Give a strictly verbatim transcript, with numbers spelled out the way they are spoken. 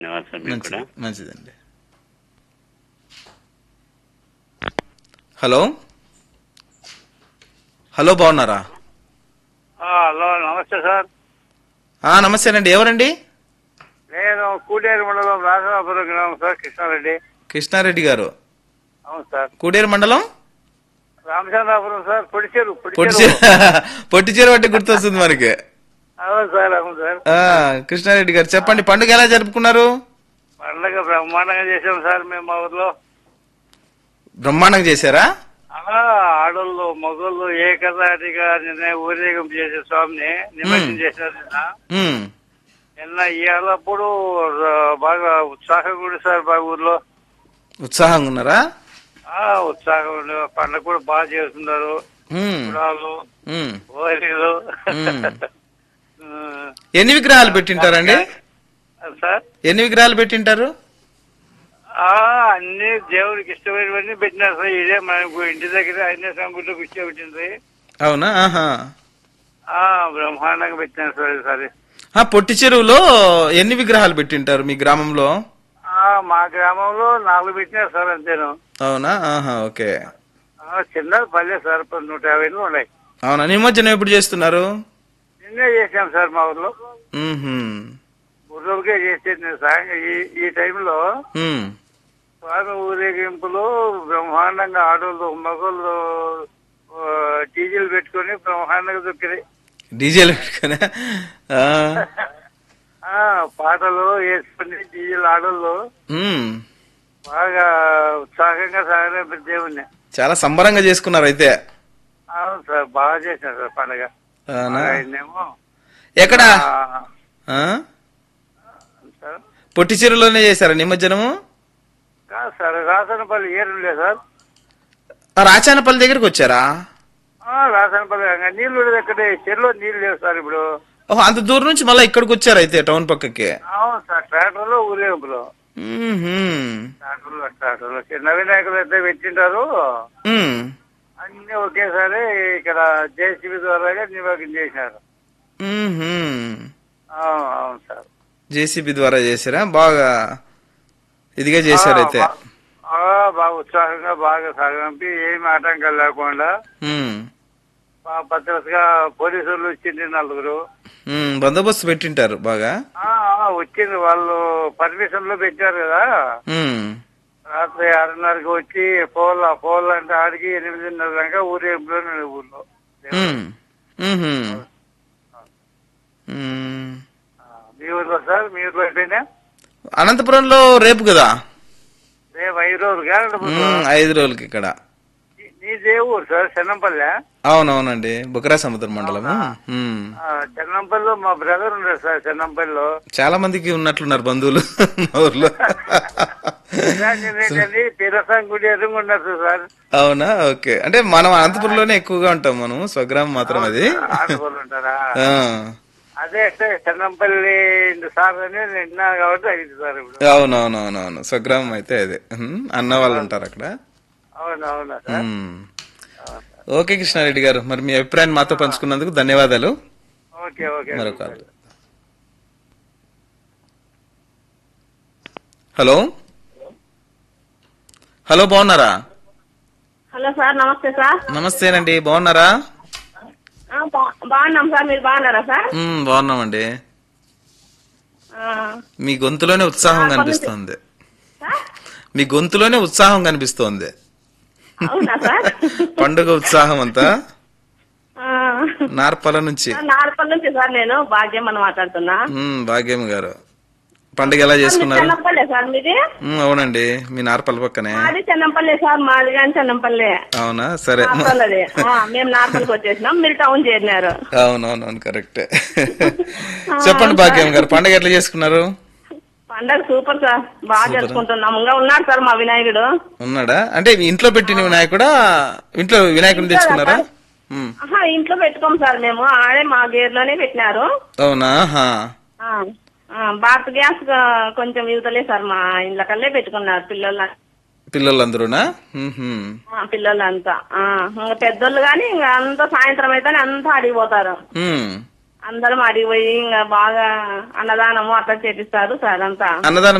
ధన్యవాదాలు మీకు మంచిది కూడా. మంచిదండి. హలో హలో బాగున్నారా? హలో నమస్తే సార్. ఆ నమస్తేనండి. ఎవరండి? నేను కూడేరు మండలం రాఘవాపురం గ్రామం సార్, కృష్ణారెడ్డి. కృష్ణారెడ్డి గారు. అవును సార్. కూడేరు మండలం రామచంద్రాపురం సార్, పొడిచేరు. పొట్టిచేరు. పొట్టిచేరు అంటే గుర్తొస్తుంది మనకి. అవును సార్, అవును సార్. ఆ కృష్ణారెడ్డి గారు చెప్పండి, పండుగ ఎలా జరుపుకున్నారు? పండగ బ్రహ్మాండంగా చేసాం సార్ మేము మా ఊర్లో. బ్రహ్మాండంగా చేశారా? అలా ఆడోళ్ళు మగోళ్ళు ఏకదాటిగా నిన్న ఊరేగం చేసే స్వామిని నిమజ్జనం చేశారు నిన్న. ఉమ్, నిన్న ఇవాళప్పుడు బాగా ఉత్సాహంగా ఉంది సార్ మా ఊర్లో. ఉత్సాహంగా ఉన్నారా? ఆ ఉత్సాహం ఉంది. పండుగ కూడా బాగా చేస్తున్నారు. ఉమ్, కుడాలు, ఉమ్, ఓలీలు. ఉమ్. ఎన్ని విగ్రహాలు పెట్టింటారండి? సార్ ఎన్ని విగ్రహాలు పెట్టింటారు? ఆ అన్ని దేవుడికి ఇష్టమైనవన్నీ పెట్టినారు సార్. ఇదే మనకు ఇంటి దగ్గర అన్ని సంగుట్లో కూర్చోబెట్టింది. అవునా? ఆహా. ఆ బ్రహ్మాండంగా పెట్టినారు సార్ ఈసారి. ఆ పొట్టి చెరువులో ఎన్ని విగ్రహాలు పెట్టింటారు మీ గ్రామంలో? ఆ మా గ్రామంలో నాలుగు పెట్టినారు సార్, అంతేను. అవునా? ఆహా, ఓకే. ఆ, చిన్న పల్లె సార్, పది నూట యాభై ఉన్నాయి. అవునా? నిమజ్జనం ఎప్పుడు చేస్తున్నారు? నిన్నే చేసాం సార్ మా ఊర్లో. ఉహుం. మూడు రోజులకే చేసేది నేను సాయంత్రం ఈ ఈ టైంలో. ఉమ్, స్వామి ఊరేగింపులు బ్రహ్మాండంగా ఆడోళ్ళు మగోళ్ళు డీజిల్ పెట్టుకుని బ్రహ్మాండంగా దొక్కినాయి. డీజేలు పెట్టుకునే. ఆ, ఆ పాటలు వేసుకుని డీజిల్ ఆడోళ్ళు ఉమ్. బాగా ఉత్సాహంగా సాగనే దేవుణ్ణి. చాలా సంబరంగా చేసుకున్నారు అయితే. అవును సార్, బాగా చేశారు సార్ పండుగ. అవునా? ఆయన్నేమో ఎక్కడ? ఆ, ఆ? సార్ పొట్టి చెరువులోనే చేశారా నిమజ్జనము? కాదు సార్, రాసనపల్లి ఏరులే సార్. ఆ, రాచానపల్లి దగ్గరికి వచ్చారా? ఆ, రాసనపల్లి నీళ్లు ఉండేది ఎక్కడే, చెరువులో నీళ్లు లేవు సార్ ఇప్పుడు. ఓహో, అంత దూరం నుంచి మళ్ళీ ఇక్కడికి వచ్చారు అయితే టౌన్ పక్కకి. అవును సార్, ట్రాక్టర్లో ఊరేగింపులో. ఉహుం. ట్రాక్టర్లో ట్రాక్టర్లో చిన్న వినాయకులు అయితే పెట్టింటారు. ఉమ్, అన్ని ఒకేసారి ఇక్కడ జేసీబీ ద్వారా నిమజ్జనం చేశారు. ఉహుం. అవును అవును సార్. జేసీబీ ద్వారా చేశారా? బాగా ఇదిగా చేశారైతే. ఆ, బా- ఆ, బాగా ఉత్సాహంగా బాగా సాగంపి ఏమి ఆటంకాలు లేకుండా ఉమ్, బాగా భద్రతగా పోలీసులు వచ్చింది నలుగురు. ఉమ్, బందోబస్తు పెట్టింటారు బాగా. ఆ, ఆ, వచ్చింది వాళ్ళు పర్మిషన్ లో పెట్టారు కదా. ఉమ్, రాత్రి ఆరున్నరకి వచ్చి పోల్ పోల్ అంటే ఆడికి ఎనిమిదిన్నర దాకా ఊరేగింపులో ఊర్లో. ఉమ్, ఉహుం. ఉమ్. ఆ, మీ ఊర్లో సార్, మీ ఊర్లో అయిపోయినా అనంతపురంలో రేపు కదా? రేపు ఐదు రోజులు కాదు. ఉమ్, ఐదు రోజులకి ఇక్కడ. నీదే ఊరు సార్, చెన్నంపల్లె. అవునవునండి, బుకరా సముద్రం మండలము. ఉమ్. చెన్నంపల్లిలో మా బ్రదర్ ఉన్నారు సార్, చెన్నంపల్లిలో. చాలా మందికి ఉన్నట్లున్నారు బంధువులు మా ఊర్లో. ఏంటండి తిరసం గుడి ఎదురు ఉన్నారు సార్. అవునా? ఓకే. అంటే మనం అనంతపురంలోనే ఎక్కువగా ఉంటాం, మనం స్వగ్రామం మాత్రం అది. ఆడుకోలు ఉంటారా? ఆ, అదే చెన్నంపల్లి సార్ అని నేను విన్నాను కాబట్టి అయింది సార్ ఇప్పుడు. అవునవునవునవును, స్వగ్రామం అయితే అదే. ఉమ్, అన్న వాళ్ళు ఉంటారు అక్కడ. అవునవునా సార్. ఉమ్. ఓకే కృష్ణారెడ్డి గారు, మరి మీ అభిప్రాయాన్ని మాతో పంచుకున్నందుకు ధన్యవాదాలు. Okay okay. మరొక హలో హలో బాగున్నారా? హలో సార్, నమస్తే సార్. నమస్తేనండి, బాగున్నారా? ఆ, బా- బాగున్నాం సార్, మీరు బాగున్నారా సార్? ఉమ్, బాగున్నామండి. ఆ, మీ గొంతులోనే ఉత్సాహం ఆ, కనిపిస్తోంది. సార్? మీ గొంతులోనే ఉత్సాహం కనిపిస్తోంది. అవునా సార్? పండుగ ఉత్సాహం అంతా ఆ, నార్పల నుంచి. నార్పల్ నుంచి సార్, నేను భాగ్యం అని మాట్లాడుతున్నా. ఉమ్, భాగ్యం గారు, పండుగ ఎలా సార్, మీరు చేసుకున్నారు? చెన్నంపల్లె సార్ మీది? ఉమ్, అవునండి, మీ నార్పల పక్కనే. మాది చెన్నంపల్లె సార్, మాది కానీ చెన్నంపల్లె. అవునా? సరే. నార్పల్లది. ఆ, మేము నార్పల్కి వచ్చేసినాం, మీరు టౌన్ చేరినారు. అవునవునవును, కరెక్టే. చెప్పండి భాగ్యం గారు, పండుగ ఎట్లా చేసుకున్నారు? పండగ సూపర్ సార్, బాగా సూపరా? జరుపుకుంటున్నాం. ఇంకా ఉన్నాడు సార్ మా వినాయకుడు. ఉన్నాడా? అంటే ఇంట్లో పెట్టిన వినాయకుడా? ఇంట్లో వినాయకుడిని ఇంట్లో తెచ్చుకున్నారా? సార్? ఉమ్. ఆహా, ఇంట్లో పెట్టుకోం సార్ మేము, ఆడే మా గేర్లోనే పెట్టినారు. అవునా? హా. ఆ, ఆ, భారత్ గ్యాస్ కొంచెం ఇవతలే సార్, మా ఇండ్ల కల్లే పెట్టుకున్నారు పిల్లలు. పిల్లలందరూనా? ఉహుం. పిల్లలు అంతా ఇంకా పెద్దోళ్ళు గాని ఇంకా అంతా సాయంత్రం అయితే అంతా అడిగిపోతారు. ఉమ్. అందరం అడిగిపోయి ఇంకా బాగా అన్నదానము అట్లా చేపిస్తారు సార్ అంతా అన్నదానం